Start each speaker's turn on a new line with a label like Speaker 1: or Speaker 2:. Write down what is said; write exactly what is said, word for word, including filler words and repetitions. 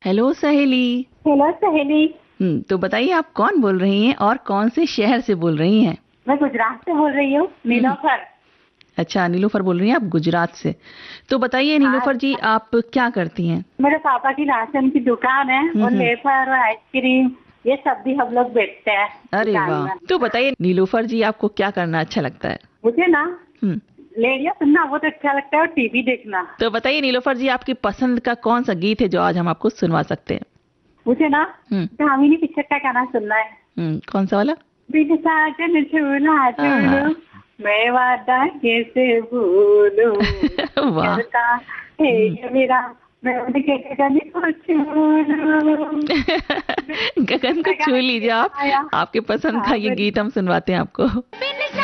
Speaker 1: Hello सहेली।
Speaker 2: Hello सहेली।
Speaker 1: हम्म तो बताइए आप कौन बोल रही हैं और कौन से शहर से बोल रही हैं?
Speaker 2: मैं गुजरात से बोल रही हूँ, नीलोफर।
Speaker 1: अच्छा, नीलोफर बोल रही हैं आप गुजरात से। तो बताइए
Speaker 2: हाँ,
Speaker 1: नीलोफर जी, आप क्या करती हैं?
Speaker 2: मेरे पापा की राशन की दुकान है और
Speaker 1: हम्म।
Speaker 2: वेफर और आइसक्रीम ये सब भी हम लोग बेचते हैं
Speaker 1: अरे
Speaker 2: दुकान
Speaker 1: वाह।
Speaker 2: में।
Speaker 1: तो बताइए नीलोफर जी, आपको क्या करना अच्छा लगता है?
Speaker 2: मुझे ना
Speaker 1: हम्म
Speaker 2: रेडियो सुनना बहुत अच्छा लगता है और टीवी देखना।
Speaker 1: तो बताइए नीलोफर जी, आपकी पसंद का कौन सा गीत है जो आज हम आपको सुनवा सकते हैं?
Speaker 2: मुझे ना
Speaker 1: हम्म
Speaker 2: धामिनी पिक्चर का गाना सुनना है।
Speaker 1: हम्म कौन सा वाला?
Speaker 2: बिन साजन झूला झूलो,
Speaker 1: हाँ।
Speaker 2: मैं वादा कैसे भूलूं,
Speaker 1: वाह।
Speaker 2: करता है ये मेरा, मैं उनके गगन को छू लूं।
Speaker 1: गगन को छू लीजिए आप। आपके पसंद का
Speaker 2: हाँ,
Speaker 1: ये गीत हम सुनवाते हैं आपको।